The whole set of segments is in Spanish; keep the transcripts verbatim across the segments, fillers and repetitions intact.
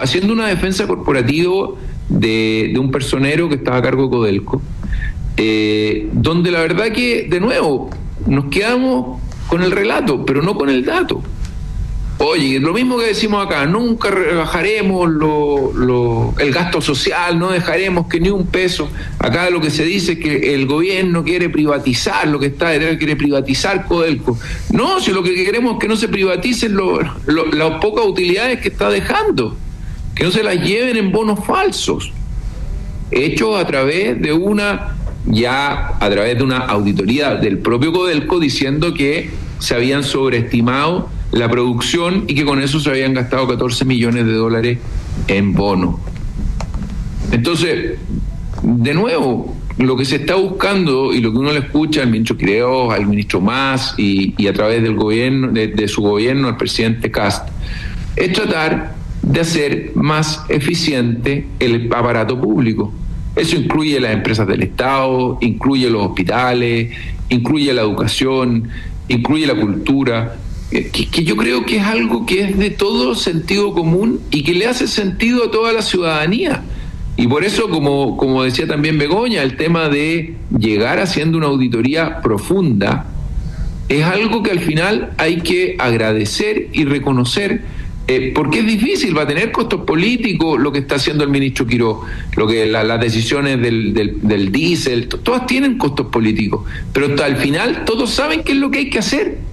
haciendo una defensa corporativa de, de un personero que estaba a cargo de Codelco, eh, donde la verdad que, de nuevo, nos quedamos con el relato, pero no con el dato. Oye, lo mismo que decimos acá, nunca rebajaremos lo, lo, el gasto social, no dejaremos que ni un peso. Acá lo que se dice es que el gobierno quiere privatizar, lo que está detrás quiere privatizar Codelco. No, si lo que queremos es que no se privaticen lo, lo, las pocas utilidades que está dejando, que no se las lleven en bonos falsos, hechos a través de una, ya a través de una auditoría del propio Codelco diciendo que se habían sobreestimado la producción y que con eso se habían gastado catorce millones de dólares en bonos. Entonces, de nuevo, lo que se está buscando y lo que uno le escucha al ministro Quiroz, al ministro Mas y, y a través del gobierno, de, de su gobierno, al presidente Kast, es tratar de hacer más eficiente el aparato público. Eso incluye las empresas del Estado, incluye los hospitales, incluye la educación, incluye la cultura, que, que yo creo que es algo que es de todo sentido común y que le hace sentido a toda la ciudadanía. Y por eso, como, como decía también Begoña, el tema de llegar haciendo una auditoría profunda es algo que al final hay que agradecer y reconocer, eh, porque es difícil, va a tener costos políticos lo que está haciendo el ministro Quiroz, lo que la, las decisiones del, del, del diésel, todas tienen costos políticos, pero al final todos saben qué es lo que hay que hacer.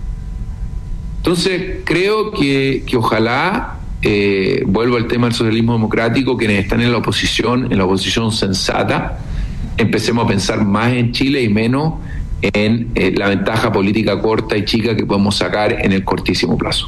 Entonces creo que, que ojalá, eh, vuelvo al tema del socialismo democrático, quienes están en la oposición, en la oposición sensata, empecemos a pensar más en Chile y menos en eh, la ventaja política corta y chica que podemos sacar en el cortísimo plazo.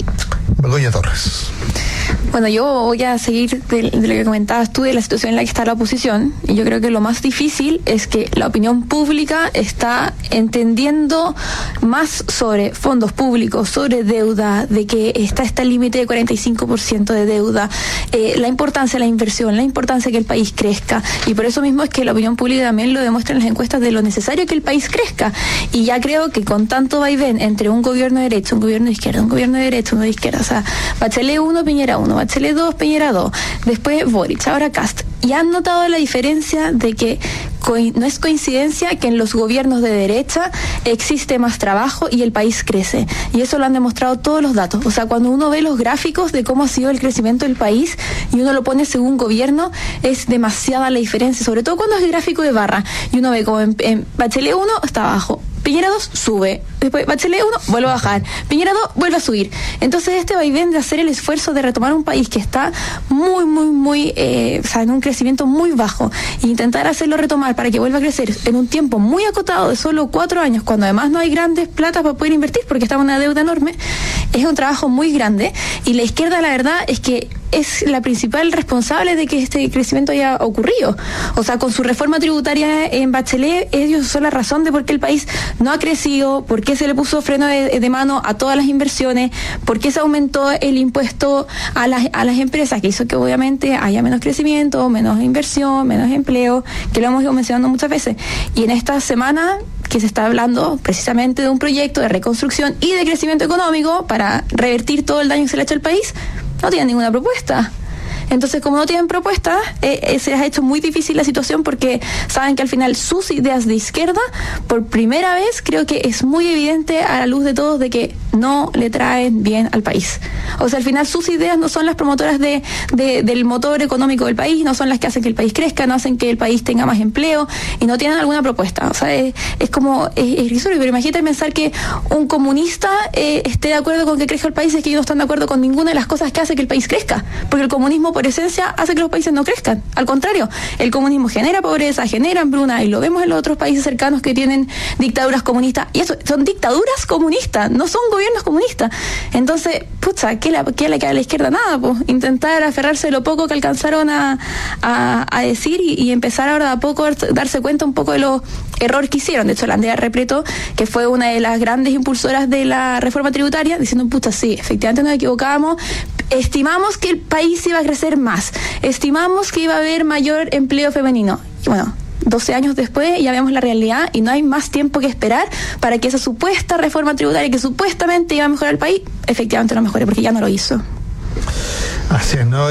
Begoña Torres. Bueno, yo voy a seguir de, de lo que comentabas tú, de la situación en la que está la oposición, y yo creo que lo más difícil es que la opinión pública está entendiendo más sobre fondos públicos, sobre deuda, de que está este límite de cuarenta y cinco por ciento de deuda, eh, la importancia de la inversión, la importancia de que el país crezca, y por eso mismo es que la opinión pública también lo demuestra en las encuestas de lo necesario que el país crezca, y ya creo que con tanto vaivén entre un gobierno de derecha, un gobierno de izquierda, un gobierno de derecha, uno de izquierda, o sea, Bachelet uno, Piñera uno, Bachelet dos, Piñera dos, después Boric, ahora Kast. Y han notado la diferencia de que no es coincidencia que en los gobiernos de derecha existe más trabajo y el país crece. Y eso lo han demostrado todos los datos. O sea, cuando uno ve los gráficos de cómo ha sido el crecimiento del país y uno lo pone según gobierno, es demasiada la diferencia, sobre todo cuando es el gráfico de barra. Y uno ve como en, en Bachelet uno está abajo, Piñera dos sube, después Bachelet uno vuelve a bajar, Piñera dos vuelve a subir. Entonces este vaivén de hacer el esfuerzo de retomar un país que está muy, muy, muy, eh, o sea, en un crecimiento muy bajo, e intentar hacerlo retomar para que vuelva a crecer en un tiempo muy acotado de solo cuatro años, cuando además no hay grandes platas para poder invertir porque estamos en una deuda enorme, es un trabajo muy grande. Y la izquierda, la verdad, es que es la principal responsable de que este crecimiento haya ocurrido. O sea, con su reforma tributaria en Bachelet, ellos son la razón de por qué el país no ha crecido, por qué se le puso freno de, de mano a todas las inversiones, por qué se aumentó el impuesto a las, a las empresas, que hizo que obviamente haya menos crecimiento, menos inversión, menos empleo, que lo hemos ido mencionando muchas veces. Y en esta semana que se está hablando precisamente de un proyecto de reconstrucción y de crecimiento económico para revertir todo el daño que se le ha hecho al país, no tienen ninguna propuesta. Entonces, como no tienen propuesta, eh, eh, se les ha hecho muy difícil la situación, porque saben que al final sus ideas de izquierda, por primera vez, creo que es muy evidente a la luz de todos de que no le traen bien al país. O sea, al final sus ideas no son las promotoras de, de, del motor económico del país, no son las que hacen que el país crezca, no hacen que el país tenga más empleo, y no tienen alguna propuesta. O sea, es, es como, es, es irrisorio, pero imagínate pensar que un comunista eh, esté de acuerdo con que crezca el país, es que ellos no están de acuerdo con ninguna de las cosas que hace que el país crezca, porque el comunismo, por esencia, hace que los países no crezcan. Al contrario, el comunismo genera pobreza, genera hambruna, y lo vemos en los otros países cercanos que tienen dictaduras comunistas, y eso son dictaduras comunistas, no son gobiernos comunistas. Entonces, pucha, ¿qué le, qué le queda a la izquierda? Nada, pues intentar aferrarse de lo poco que alcanzaron a, a, a decir y, y empezar ahora de a poco a darse cuenta un poco de los errores que hicieron. De hecho, la Andrea Repleto, que fue una de las grandes impulsoras de la reforma tributaria, diciendo, pucha, sí, efectivamente nos equivocamos, estimamos que el país iba a crecer más, estimamos que iba a haber mayor empleo femenino. Y bueno, doce años después ya vemos la realidad y no hay más tiempo que esperar para que esa supuesta reforma tributaria que supuestamente iba a mejorar el país, efectivamente no mejore, porque ya no lo hizo. Así es, ¿no?